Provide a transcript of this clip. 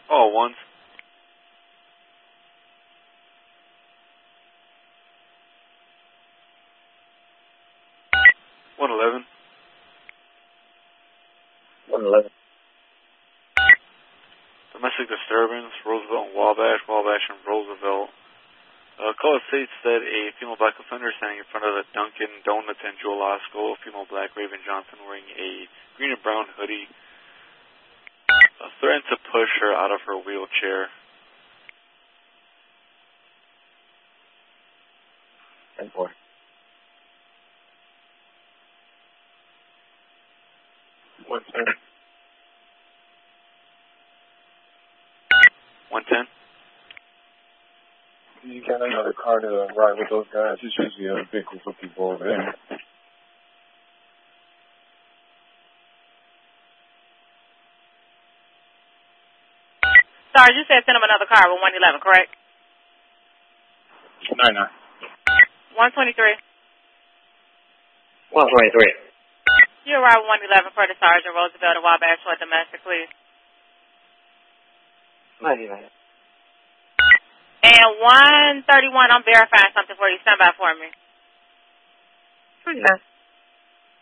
Oh, ones. One 11. 111. Domestic disturbance, Roosevelt and Wabash, Wabash and Roosevelt. Call states that a female black offender standing in front of the Dunkin' Donuts and Jewel Law School, female black Raven Johnson wearing a green and brown hoodie, threatened to push her out of her wheelchair. 10-4. 110. 110. You got another car to ride with those guys. It's usually a big group of people over there. Sorry, you said send them another car with 111, correct? 99. 123. 123. You arrive with 111 for the Sergeant Roosevelt and Wabash for domestic, please. 99. And 131, I'm verifying something for you. Stand by for me. 99.